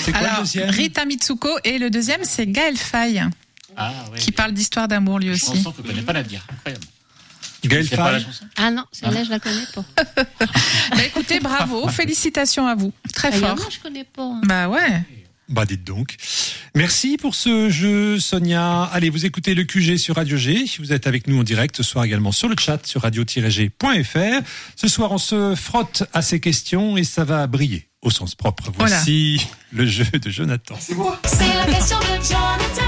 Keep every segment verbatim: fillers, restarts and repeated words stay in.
C'est quoi Alors, le deuxième? Rita Mitsuko et le deuxième, c'est Gaël Faye, Ah, ouais, qui parle d'histoire d'amour lui aussi. Chanson que je connais pas la dire. Incroyable. Gaël C'est pas la Faye. chanson. Ah non, celle-là, je la connais pas. Bah écoutez, bravo, félicitations à vous, très Ah, fort. moi, je connais pas. Hein. Bah ouais. Bah dites donc. Merci pour ce jeu, Sonia. Allez, vous écoutez le Q G sur Radio G. Vous êtes avec nous en direct ce soir également sur le chat sur radio tiret g point f r. Ce soir, on se frotte à ces questions et ça va briller au sens propre. Voici voilà. le jeu de Jonathan. C'est moi. C'est la question de Jonathan.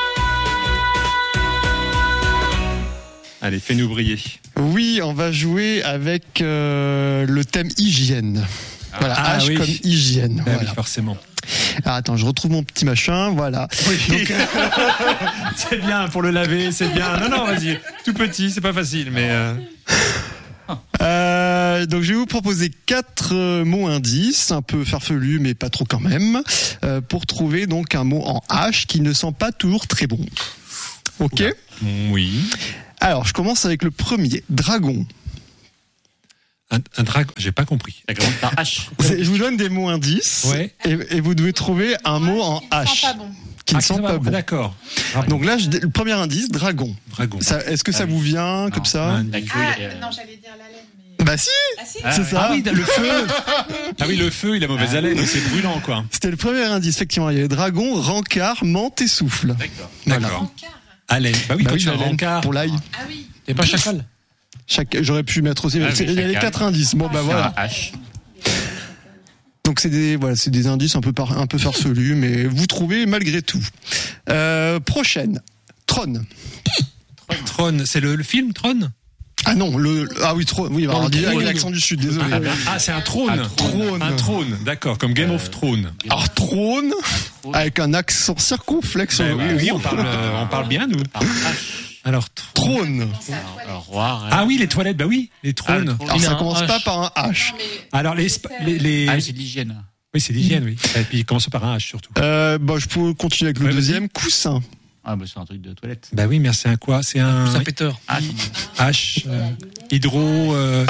Allez, fais-nous briller. Oui, on va jouer avec euh, le thème hygiène. Voilà, ah, H oui. comme hygiène. Ah, voilà. oui, forcément. Alors, attends, je retrouve mon petit machin, voilà. Oui. Donc, c'est bien pour le laver, c'est bien. Non, non, vas-y. Tout petit, c'est pas facile, mais. Euh... Euh, donc, je vais vous proposer quatre euh, mots indices, un peu farfelus, mais pas trop quand même, euh, pour trouver donc un mot en H qui ne sent pas toujours très bon. Ok ? Oula. Oui. Alors, je commence avec le premier, dragon. Un, un dragon, j'ai pas compris. Ça commence par H. C'est, je vous donne des mots indices ouais. et, et vous devez trouver un mot en H. Pas bon. Qui ne ah, sent pas bon. Ah, d'accord. Dragon. Donc là, je, le premier indice, dragon. Dragon. Ça, est-ce que ah, ça oui. vous vient non. comme ça? La queue, Ah, euh... non, j'allais dire la laine. Mais... Bah si, ah, si ah, c'est ouais. ça. Ah oui, le feu. Ah oui, le feu, il a mauvaise Ah, haleine, oui. c'est brûlant, quoi. C'était le premier indice, effectivement. Il y avait dragon, rencard, menthe et souffle. D'accord. Voilà. D'accord. Haleine. Bah oui, Bah toi, oui, tu as un la laine rencard. pour l'ail. Ah oui. T'es pas chacal. Chaque, j'aurais pu mettre aussi. Ah mais oui, il y avait chacal. quatre indices. Bon, bah voilà. Un H. Donc c'est des, voilà, c'est des indices un peu par, un peu farfelus, mais vous trouvez malgré tout. Euh, prochaine, trône. Trône, c'est le, le film Trône? Ah non, le, ah oui, trône. Oui, alors, le avec l'accent du sud, désolé. Ah, ben, ah, c'est un trône. Un trône. Un trône, d'accord, comme Game Euh, of Thrones. Alors trône, trône. avec un accent circonflexe. Ben sur le oui, O. oui, on parle, euh, on parle bien, nous. Par H. Alors, Trône. Alors, roi. ah oui, les toilettes, bah oui, les Ah, le trônes. trône. Alors Il y a ça un commence H. pas par un H. Alors, les, spa- les, les... Ah, c'est de l'hygiène. oui, c'est l'hygiène, oui. Et puis, il commence par un H, surtout. Euh, bah, je peux continuer avec le Ouais, vas-y. deuxième, coussin. Ah, bah, c'est un truc de toilette. Bah oui, mais c'est un quoi? C'est un C'est un péteur. Ah, H, euh, hydro, euh,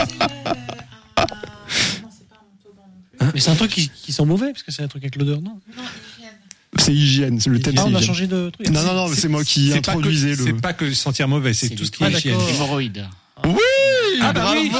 Mais c'est un truc qui, qui sent mauvais, parce que c'est un truc avec l'odeur, non? C'est hygiène, c'est le thème, Ah, c'est on a hygiène. changé de truc. Non, non, non, mais c'est moi qui c'est pas que, introduisais le. c'est pas que sentir mauvais, c'est tout ce qui est Ah, hygiène. d'accord. hémorroïdes. Oui, Ah, bah bravo. oui.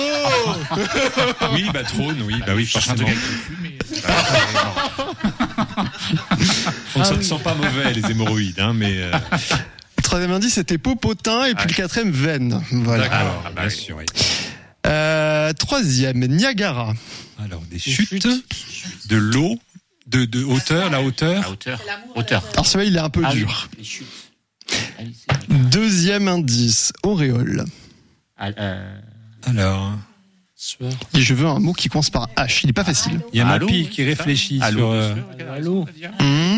Oui, bah trône, oui, bah oui, Je cherche un forcément. truc avec le cul, mais. Donc Ah ça ne oui. sent pas mauvais, les hémorroïdes, hein, mais. Euh, Le troisième indice, c'était popotin, et puis Ah. le quatrième, veine. Voilà. D'accord, Ah, bien bah, sûr, oui. Euh, troisième, Niagara. Alors, des chutes, de l'eau, de, de hauteur, la hauteur. À hauteur. Hauteur. Alors celui-là, il est un peu Ah, oui, dur. les chutes. Ah, oui, c'est vrai. Deuxième indice, auréole. Ah, euh, Alors, Sueur. Et je veux un mot qui commence par H. Il est pas facile. il y a Allô, Mapi oui, qui c'est ça. réfléchit Allô, sur. euh, Allô. Hum.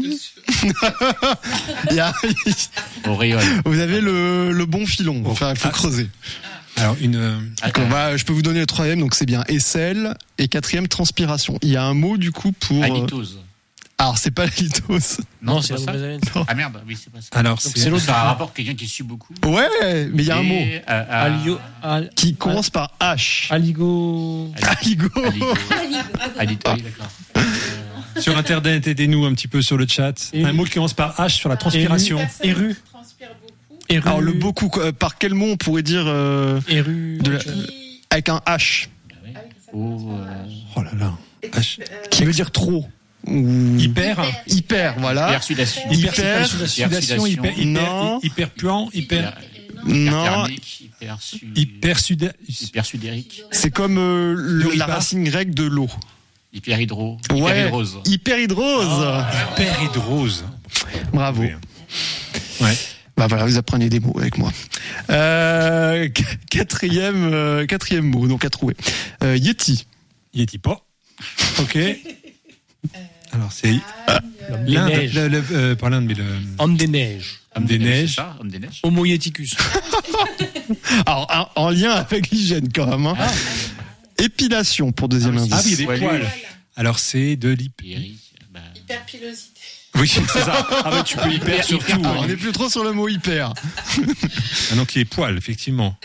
Il y a- Auréole. Vous avez le, le bon filon. Enfin, il faut Ah. creuser. Alors, une. euh, Donc, on va- je peux vous donner le troisième, donc c'est bien aisselle. Et quatrième, transpiration. Il y a un mot du coup pour. euh, Halitose. Alors, c'est pas la litose. Non, c'est c'est la pas ça. mauvaise haleine. Ah merde, oui, c'est pas ça. Alors, Donc, c'est. c'est l'autre. Ça a un rapport avec quelqu'un qui sue beaucoup. Ouais, mais il y a un Et, mot euh, euh, Alio. Al- qui commence par H. Aligo. Aligo. Aligo. Aligo, oui, d'accord. Sur Internet, aidez-nous un petit peu sur le chat. Et- Un mot qui commence par H sur la transpiration. Eru. Eru. Alors, le beaucoup, quoi, par quel mot on pourrait dire euh, Eru. de la- avec un H Oh, euh, Oh là là. H. qui veut dire trop ou Hyper. hyper, voilà. hyper sudation. Hyper. Hyper. Sudation, hyper, hyper, Non. hyper puant, hyper, Non, Hyperthermique, hyper su- hyper suda- hyper sudérique, c'est comme euh, le- Hyper. la racine grecque de l'eau. hyper hydro, Ouais. hyper hydrose. Hyperhydrose. hyper hydrose. Bravo. Oui. Ouais. Bah voilà, vous apprenez des mots avec moi. Euh, qu- quatrième, euh, quatrième mot, donc à trouver. Euh, Yeti. Yeti pas. Ok. Alors c'est L'homme des l'Inde, neiges. le, le, euh, pas l'Inde, mais le Homme des neiges. homme des neiges. C'est ça, homme des neiges. Homo Ieticus. Alors en, en lien avec l'hygiène quand même. Hein. Épilation pour deuxième Ah oui, indice. Ah oui, des Ouais, poils. lui. Alors c'est de l'hyp. Hypérique, bah, Hyperpilosité. Oui, c'est ça. Ah bah tu peux hyper surtout. Alors, on hein. n'est plus trop sur le mot hyper. Ah, donc les poils, effectivement.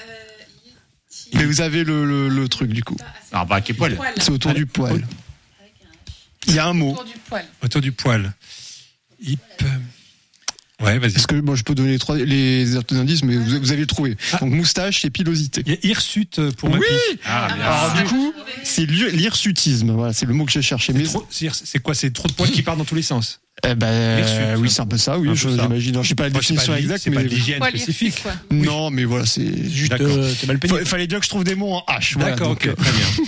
Mais vous avez le, le, le truc du coup. non, bah, quel poil. C'est autour du poil. Il y a un mot. Autour du poil. Autour du poil. Hip. Ouais, vas-y. Est-ce que moi je peux donner les trois les indices, mais vous, vous avez le trouvé. Donc moustache et pilosité. Il y a hirsute pour ma Oui. fille. Ah, bien. Alors du coup, c'est l'hir- l'hirsutisme. Voilà, c'est le mot que j'ai cherché. C'est Mais trop- C'est c'est quoi? C'est trop de poils qui partent dans tous les sens. eh ben, Hirsute, oui, ça. c'est un peu ça. Oui, Un peu je- ça. j'imagine. Alors, je sais pas la Moi, c'est définition pas- exacte, c'est pas mais de l'hygiène Poil spécifique. hirsute, quoi. non, mais voilà, c'est Juste, D'accord. euh, t'es mal payé. Il fallait bien que je trouve des mots en H. Voilà, D'accord, donc, ok, très bien.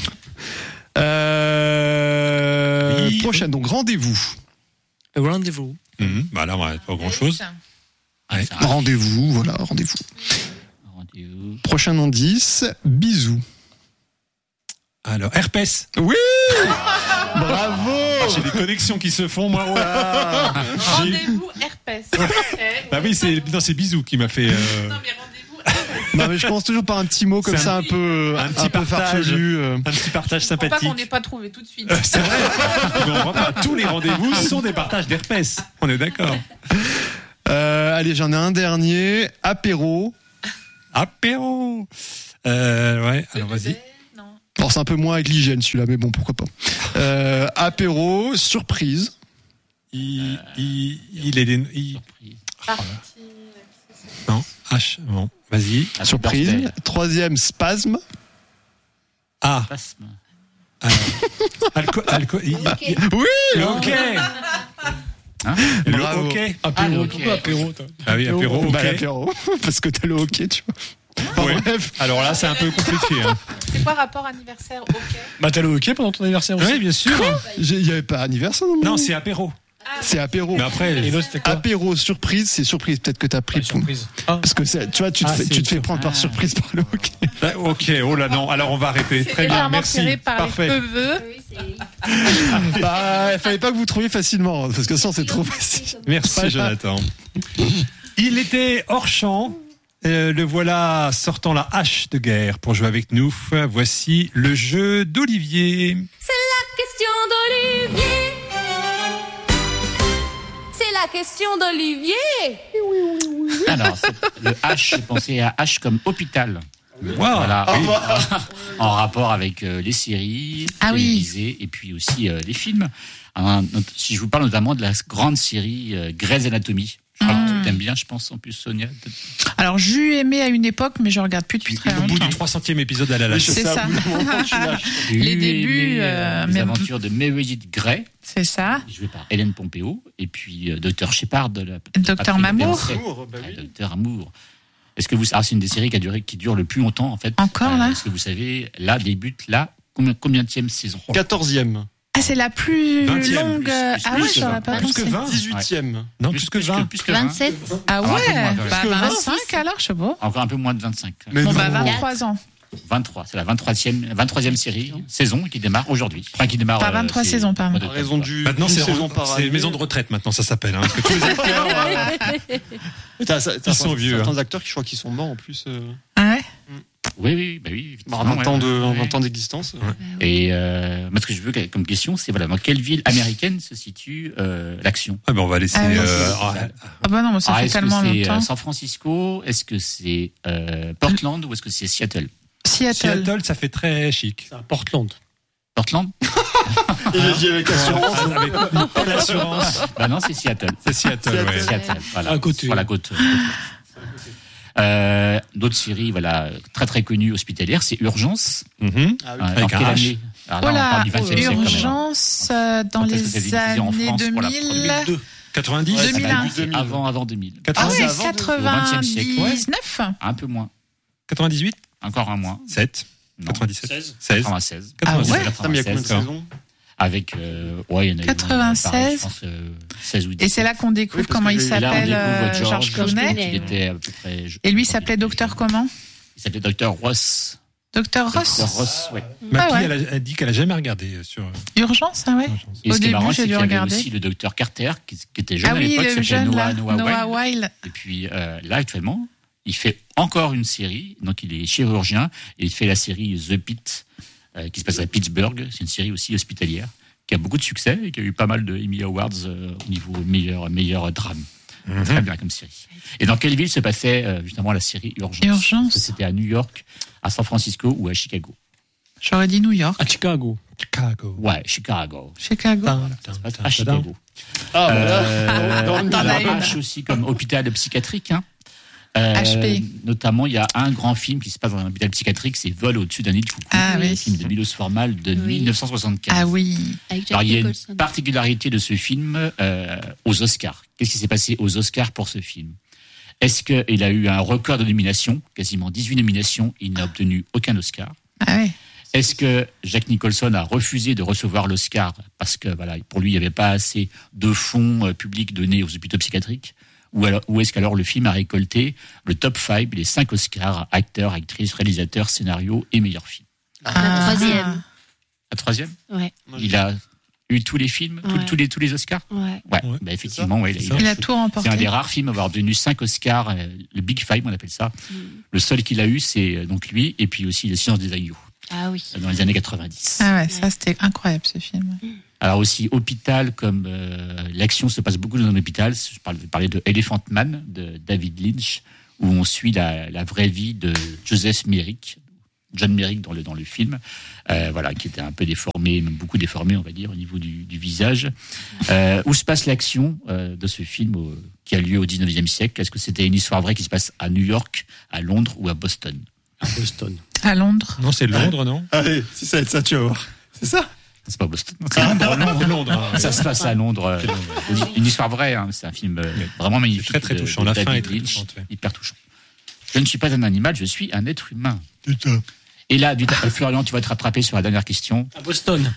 Euh, Oui. prochaine, donc rendez-vous. Rendez-vous. Mhm. Bah là, on va pas grand chose. Ah, Ouais. c'est un Rendez-vous, voilà, rendez-vous. rendez-vous. Prochain indice, bisous. Alors, herpès. Oui. Bravo. Ah, j'ai des connexions qui se font, moi. Oh là. J'ai- Rendez-vous herpès. Ok. Bah oui, c'est, non, c'est Bisou qui m'a fait. euh, Non, mais rendez-vous herpès. Non, mais je commence toujours par un petit mot comme C'est ça, un- un peu, un un, petit peu partage. farfelu. euh. Un petit partage Faut pas sympathique. qu'on n'ait pas trouvé tout de suite. Euh, c'est vrai. Mais on voit pas. Tous les rendez-vous sont des partages d'herpès. On est d'accord. Euh, allez, j'en ai un dernier. Apéro. Apéro. Euh, ouais. Alors vas-y. Non. Alors c'est un peu moins avec l'hygiène celui-là, mais bon, pourquoi pas. Euh, apéro, surprise. Il, il, il est des. il- Surprise. Partie. Non. H. Bon. Vas-y. Ah, Surprise. birthday. Troisième, spasme. Ah. Spasme. Alors. Alco. Alco. il- il- Oui. Le hockey. Hein Le Bravo. hockey. Ah, le Apéro. hockey. Pourquoi apéro, toi? Ah oui, apéro. Bah, Ok. l'apéro. Parce que t'as le hockey, tu vois. Enfin, Ouais. bref. Alors là, c'est un peu compliqué. Hein. C'est quoi rapport anniversaire hockey? Bah, t'as le hockey pendant ton anniversaire aussi. Oui, bien sûr. J'ai- Il n'y avait pas anniversaire, non? Non, c'est apéro. C'est apéro. Mais après, Et l'autre, c'était quoi? Apéro, surprise, c'est surprise. Peut-être que t'as pris Ouais, le point. surprise. Ah. Parce que c'est- tu vois, tu te Ah, fais, c'est tu te fais sûr. prendre par Ah. surprise par le hockey. Ah, ok, oh là non, alors on va arrêter. Très bien, Légèrement merci. tiré par Parfait. les cheveux. Oui, c'est. Bah, il fallait pas que vous trouviez facilement, parce que ça, c'est trop facile. Merci Voilà. Jonathan. Il était hors champ. Euh, le voilà sortant la hache de guerre pour jouer avec nous. Voici le jeu d'Olivier. Question d'Olivier. C'est la question d'Olivier. Alors, c'est- le H, j'ai pensé à H comme hôpital. Wow. Voilà, oui. En rapport avec euh, les séries Ah oui. télévisées et puis aussi euh, les films. Alors, not- si je vous parle notamment de la grande série euh, Grey's Anatomy. Je crois que tu aimes bien, je pense, en plus, Sonia. Alors, j'ai aimé à une époque, mais je regarde plus depuis très Au bout longtemps. du trois centième épisode, elle a lâché. C'est ça. Les Eu débuts, aimé, euh, les mais- aventures de Meredith Grey, C'est ça. jouée par Hélène Pompeo, et puis euh, Docteur Shepard, de la Docteur Patrick Mamour. Dempsey. bah Ah, Docteur Amour. Est-ce que vous ah, c'est une des séries qui a duré, qui dure le plus longtemps en fait. Encore, là Est-ce que vous savez, là débute là combien combienième saison? quatorzième. Ah, c'est la plus vingtième, longue. plus, plus, ah plus, ouais, j'aurais pas plus que pensé. vingt. dix-huitième. Non, plus, que vingt. plus que vingt. vingt-sept. Ah Alors, un peu ouais, moins, quand même. bah Plus que vingt-cinq alors, je sais pas. Encore un peu moins de vingt-cinq. Mais Bon, non. bah vingt-trois ans. vingt-trois, c'est la vingt-troisième, vingt-troisième série, saison qui démarre aujourd'hui. Enfin, qui démarre. Pas euh, vingt-trois c'est- saisons, pardon. mois de En raison octobre. du. Maintenant, d'une c'est, saison par c'est année. maison de retraite, maintenant, ça s'appelle. Hein, parce que tous les acteurs, euh, Mais t'as- t'as- Ils sont vieux, Certains acteurs qui, je crois, qui sont morts en plus. euh, Ah ouais. Oui, oui, bah oui. bah, effectivement, vingt ans ouais, de, ouais. vingt ans d'existence. Et euh, moi, ce que je veux comme question, c'est voilà, dans quelle ville américaine se situe euh, l'action? ah ben on va laisser. Ah oui. euh, ah, Ah bah non, mais ça Ah, fait est-ce que tellement c'est longtemps. euh, San Francisco? Est-ce que c'est euh, Portland ou est-ce que c'est Seattle? Seattle. Seattle, ça fait très chic. C'est à Portland. Portland? Il a dit avec assurance. Avec une telle assurance. Bah non, c'est Seattle. C'est Seattle, Seattle. ouais. Seattle, voilà. À côté. Sur la côte. Euh, d'autres séries, voilà, très très connues hospitalières, c'est Urgence. Mhm. Ah oui. Euh, Avec en un quelle H. année? Alors là, on Voilà, parle du vingtième siècle, quand même. urgence euh, dans Quand est-ce que les ça a été diffusé en années France pour la deux mille. première fois? quatre-vingt-dix. Ouais, deux mille un. Ah bah, c'est avant, avant deux mille. Ah quatre-vingt-dix. ouais, avant de- au vingtième siècle, quatre-vingt-dix-neuf. Un peu moins. quatre-vingt-dix-huit. Encore un moins. sept. Non. quatre-vingt-dix-sept. seize. seize. quatre-vingt-seize. Ah ouais. Putain, mais il y a combien de quatre-vingt-seize. saisons? Avec, euh, ouais, il y en a eu, quatre-vingt-seize. pareil, je pense, euh, seize ou dix. Et c'est là qu'on découvre Oui, parce comment que il j'ai- Et là, on s'appelle, découvre euh, George, George Clooney. Il était à peu près. je- Et lui je crois s'appelait qu'il était docteur jeune. comment? Il s'appelait docteur Ross. Docteur Docteur Ross. Ross, ouais. Ma Ah fille, ouais. elle, a, elle dit qu'elle a jamais regardé euh, sur. Urgence, ah ouais. Et Au ce qui est début, marrant, j'ai c'est dû qu'il y avait regarder. aussi le docteur Carter, qui, qui était jeune Ah à oui, l'époque, qui le s'appelait jeune là, Noah, Noah, Noah Weil. Weil. Et puis euh, là, actuellement, il fait encore une série. Donc, il est chirurgien et il fait la série The Pit, euh, qui se passe à Pittsburgh. C'est une série aussi hospitalière, qui a beaucoup de succès et qui a eu pas mal de Emmy Awards euh, au niveau meilleur, meilleur drame. Mhm. Très bien comme série. Et dans quelle ville se passait euh, justement la série Urgence? Urgence. Est-ce que c'était à New York, à San Francisco ou à Chicago? J'aurais dit New York. À Chicago. Chicago. Ouais, Chicago. Chicago. À Chicago. Ah, Euh, voilà. Dans le T'en as alors, une. H aussi comme hôpital psychiatrique. Hein. Euh, H P. Notamment, il y a un grand film qui se passe dans un hôpital psychiatrique, c'est Vol au-dessus d'un nid de coucou, Ah un oui. film de Milos Forman de Oui. mille neuf cent soixante-quinze. Ah oui. Avec Jack Alors, il y a une Nicholson. particularité de ce film euh, aux Oscars. Qu'est-ce qui s'est passé aux Oscars pour ce film? Est-ce qu'il a eu un record de nominations, quasiment dix-huit nominations, il n'a obtenu aucun Oscar? Ah oui. Est-ce que Jack Nicholson a refusé de recevoir l'Oscar parce que voilà, pour lui, il n'y avait pas assez de fonds euh, publics donnés aux hôpitaux psychiatriques? Ou, alors, ou est-ce qu'alors le film a récolté le top cinq, les cinq Oscars, acteur, actrice, réalisateur, scénario et meilleur film? La Ah. troisième. La troisième? Ouais. Il a eu tous les films, tous- Ouais. tous, les, tous les Oscars? Ouais. Ouais, Ouais, bah effectivement, ouais, C'est il ça. a- Il a tout remporté. c'est un des rares films à avoir obtenu cinq Oscars, euh, le Big Five, on appelle ça. Mm. Le seul qu'il a eu, c'est euh, donc lui, et puis aussi Le Silence des agneaux, Ah oui. euh, dans les années quatre-vingt-dix. Ah ouais, ça c'était incroyable ce film. Alors aussi, hôpital, comme euh, l'action se passe beaucoup dans un hôpital, je parle- je parlais de Elephant Man, de David Lynch, où on suit la, la vraie vie de Joseph Merrick, John Merrick dans le, dans le film, euh, voilà, qui était un peu déformé, même beaucoup déformé, on va dire, au niveau du, du visage. Euh, où se passe l'action euh, de ce film au- qui a lieu au dix-neuvième siècle? Est-ce que c'était une histoire vraie qui se passe à New York, à Londres ou à Boston? À Boston. À Londres. Non, c'est Londres, non? Allez, si ça va être ça, tu vas voir. C'est ça? C'est pas Boston. C'est Londres. C'est Londres. hein. Ça se passe à Londres. euh, Une histoire vraie, hein, c'est un film euh, vraiment magnifique. Très, très de- touchant. de La fin David est très Lynch, touchante, ouais. hyper touchant. Je ne suis pas un animal, je suis un être humain. Putain. Et là, du euh, Florian, tu vas te rattraper sur la dernière question. À Boston.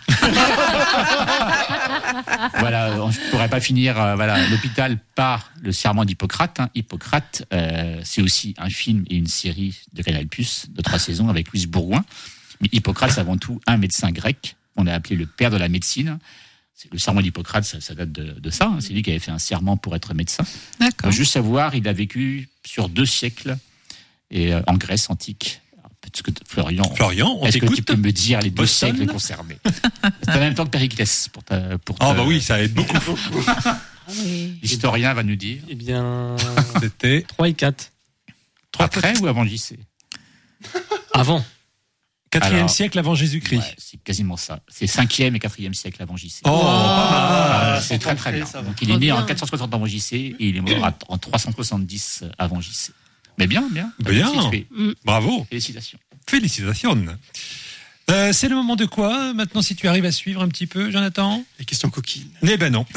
Voilà, euh, je ne pourrais pas finir. euh, voilà, l'hôpital par le serment d'Hippocrate. hein. Hippocrate, euh, c'est aussi un film et une série de Canal+, de trois saisons avec Louise Bourgoin. Mais Hippocrate, c'est avant tout un médecin grec. On a appelé le père de la médecine. C'est le serment d'Hippocrate, ça, ça date de, de ça. hein. C'est lui qui avait fait un serment pour être médecin. D'accord. Faut juste savoir, il a vécu sur deux siècles et euh, en Grèce antique. Alors, peut-être que Florian, Florian, on est-ce que tu t'écoute? peux me dire les deux Boston siècles concernés? C'est en même temps que Périclès pour ta, pour Ah ta- bah oui, ça aide beaucoup. Ah oui. L'historien va nous dire. Eh bien, C'était trois et quatre. Après ou avant J C? Avant. quatrième Alors, siècle avant Jésus-Christ. Ouais, c'est quasiment ça. C'est cinquième et quatrième siècle avant J C. Oh, pas Ah, c'est très très bien. ça va. Donc il est Trop né en bien. quatre cent soixante avant J C et il est mort à- en trois cent soixante-dix avant J C. Mais bien, bien. Bien. C'est fait. mal. Bravo. Félicitations. Félicitations. Euh, c'est le moment de quoi maintenant, si tu arrives à suivre un petit peu, Jonathan? Les questions coquines. Eh ben non.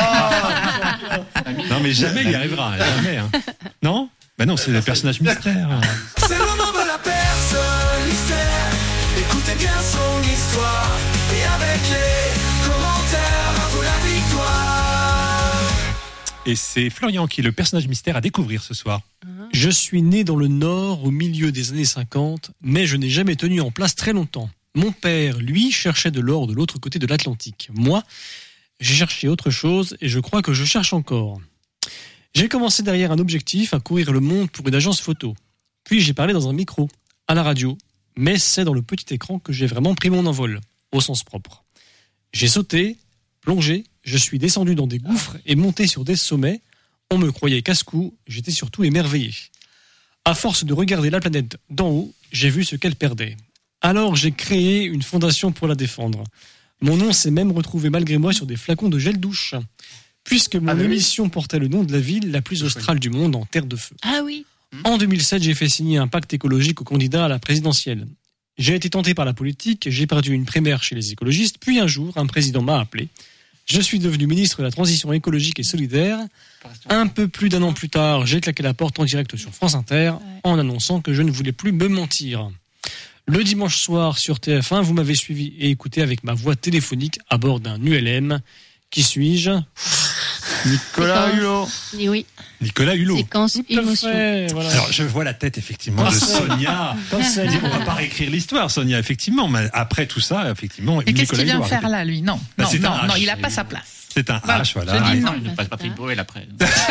Non mais jamais il y arrivera, jamais. hein. Non? Ben non, c'est le personnage mystère. C'est le moment de la personne mystère. Écoutez bien son histoire. Et avec les commentaires, à vous la victoire. Et c'est Florian qui est le personnage mystère à découvrir ce soir. Je suis né dans le Nord au milieu des années cinquante, mais je n'ai jamais tenu en place très longtemps. Mon père, lui, cherchait de l'or de l'autre côté de l'Atlantique. Moi, j'ai cherché autre chose et je crois que je cherche encore. J'ai commencé derrière un objectif à courir le monde pour une agence photo. Puis j'ai parlé dans un micro, à la radio. Mais c'est dans le petit écran que j'ai vraiment pris mon envol, au sens propre. J'ai sauté, plongé, je suis descendu dans des gouffres et monté sur des sommets. On me croyait casse-cou, j'étais surtout émerveillé. À force de regarder la planète d'en haut, j'ai vu ce qu'elle perdait. Alors j'ai créé une fondation pour la défendre. Mon nom s'est même retrouvé malgré moi sur des flacons de gel douche. Puisque mon Ah, oui. émission portait le nom de la ville la plus australe du monde en terre de feu. Ah oui. En deux mille sept, j'ai fait signer un pacte écologique aux candidats à la présidentielle. J'ai été tenté par la politique, j'ai perdu une primaire chez les écologistes, puis un jour, un président m'a appelé. Je suis devenu ministre de la Transition écologique et solidaire. Un peu plus d'un an plus tard, j'ai claqué la porte en direct sur France Inter en annonçant que je ne voulais plus me mentir. Le dimanche soir sur T F un, vous m'avez suivi et écouté avec ma voix téléphonique à bord d'un U L M. Qui suis-je? Nicolas C'est Hulot. Et oui. Nicolas Hulot. Séquence Tout à émotion. fait, voilà. Alors je vois la tête effectivement de Ah, Sonia. Comme ça, On va pas réécrire l'histoire, Sonia, effectivement. Mais après tout ça, effectivement, Et qu'est-ce Nicolas qu'il vient Hulot, faire arrêtez. là, lui? Non, Bah, non, c'est non, un non, H. il n'a pas sa place. C'est un Voilà, H, je voilà. dis Ah, non. non, il ne passe pas Patrick Bruel après.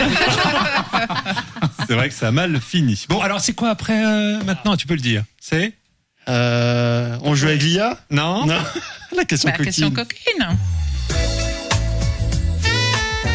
C'est vrai que ça a mal fini. Bon, alors c'est quoi après euh, maintenant? Tu peux le dire. C'est Euh, on joue avec l'I A? non, Non. La question Bah, coquine. question coquine.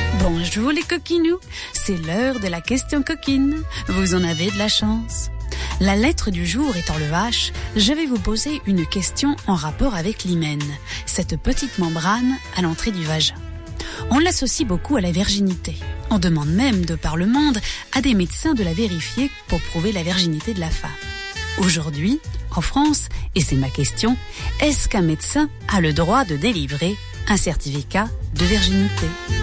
Bonjour les coquinous, c'est l'heure de la question coquine. Vous en avez de la chance. La lettre du jour étant le H, je vais vous poser une question en rapport avec l'hymen, cette petite membrane à l'entrée du vagin. On l'associe beaucoup à la virginité. On demande même, de par le monde, à des médecins de la vérifier pour prouver la virginité de la femme. Aujourd'hui, en France, et c'est ma question, est-ce qu'un médecin a le droit de délivrer un certificat de virginité ?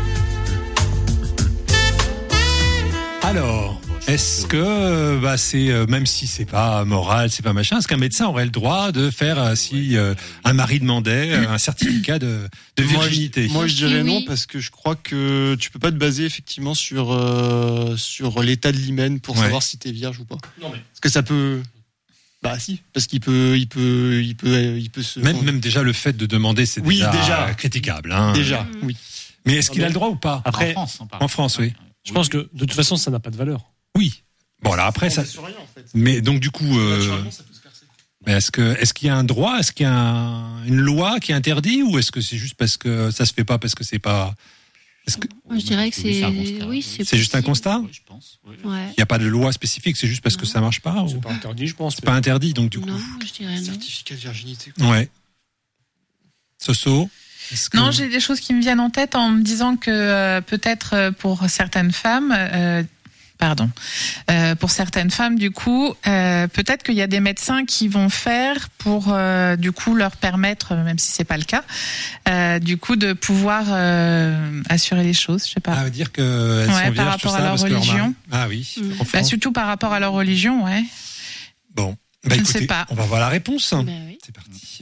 Alors, est-ce que, bah, c'est euh, même si c'est pas moral, c'est pas machin, est-ce qu'un médecin aurait le droit de faire euh, si euh, un mari demandait euh, un certificat de, de virginité ? Moi, je, moi, je dirais Oui. non parce que je crois que tu peux pas te baser effectivement sur euh, sur l'état de l'hymen pour Ouais. savoir si t'es vierge ou pas. Non, mais- Parce que ça peut. Bah si, parce qu'il peut, il peut, il peut, il peut se. Même, même déjà le fait de demander, c'est Oui, déjà, déjà. critiquable. Hein. Déjà, oui. Mais est-ce qu'il Ah, a le droit ou pas ? Après, en France, on parle. En France, oui. je pense que de toute façon, ça n'a pas de valeur. Oui. Bon, alors après, ça. Sur rien, en fait. Mais donc, du coup, euh, Naturellement, ça peut se faire, c'est- mais est-ce que, est-ce qu'il y a un droit, est-ce qu'il y a un- une loi qui interdit, ou est-ce que c'est juste parce que ça se fait pas parce que c'est pas, est-ce que Moi, je dirais que c'est. un constat. Oui, c'est. c'est juste un possible. constat ? Oui, je pense. Oui. Ouais. Il n'y a pas de loi spécifique, c'est juste parce que ça marche pas, ou C'est pas interdit, je pense. c'est pas interdit, donc du coup. Non, je dirais non. Certificat de virginité. Ouais. Soso. est-ce que- Non, j'ai des choses qui me viennent en tête en me disant que euh, peut-être euh, pour certaines femmes, euh, pardon, euh, pour certaines femmes, du coup, euh, peut-être qu'il y a des médecins qui vont faire pour, euh, du coup, leur permettre, même si c'est pas le cas, euh, du coup, de pouvoir euh, assurer les choses. Je sais pas. Ah, veut dire qu'elles Ouais, sont par vierges, rapport tout à ça, leur parce que leur religion. mari- Ah oui. Mm. en Bah, France. surtout par rapport à leur religion, ouais. Bon. Bah, Je ne écoutez, sais pas. on va voir la réponse. Ben oui. C'est parti.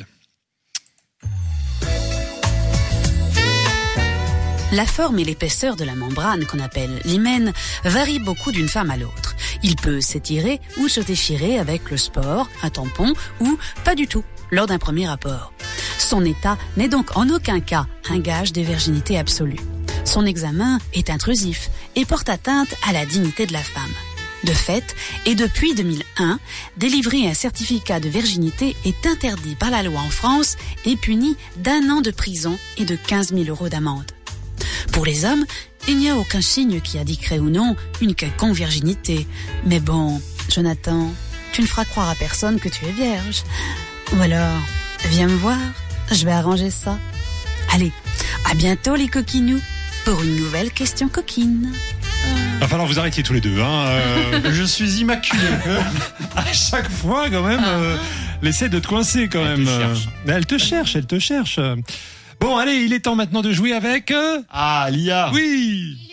La forme et l'épaisseur de la membrane qu'on appelle l'hymen varie beaucoup d'une femme à l'autre. Il peut s'étirer ou se déchirer avec le sport, un tampon ou pas du tout lors d'un premier rapport. Son état n'est donc en aucun cas un gage de virginité absolue. Son examen est intrusif et porte atteinte à la dignité de la femme. De fait, et depuis deux mille un, délivrer un certificat de virginité est interdit par la loi en France et puni d'un an de prison et de quinze mille euros d'amende. Pour les hommes, il n'y a aucun signe qui indiquerait ou non une quelconque virginité. Mais bon, Jonathan, tu ne feras croire à personne que tu es vierge. Ou alors, viens me voir, je vais arranger ça. Allez, à bientôt les coquinous, pour une nouvelle question coquine. Il va falloir vous arrêter tous les deux. Hein. euh, Je suis immaculé. à chaque fois, quand même, euh, elle essaie de te coincer, quand Elle même. te euh. cherche. Elle te cherche, elle te cherche. Bon, allez, il est temps maintenant de jouer avec... euh, Ah, Lia. Oui.